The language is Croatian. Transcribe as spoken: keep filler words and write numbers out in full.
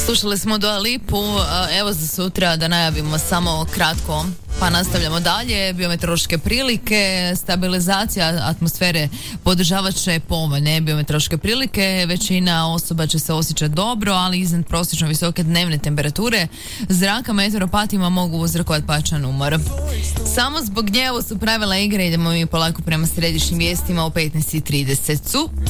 Slušali smo Dua Lipu, evo za sutra da najavimo samo kratko, pa nastavljamo dalje. Biometeorološke prilike, stabilizacija atmosfere podržavat će povoljne biometeorološke prilike, većina osoba će se osjećati dobro, ali iznad prosječno visoke dnevne temperature zraka meteoropatima mogu uzrokovati pačan umor. Samo zbog nje ovo su pravila igre, idemo mi polako prema središnjim vijestima u petnaest i trideset su.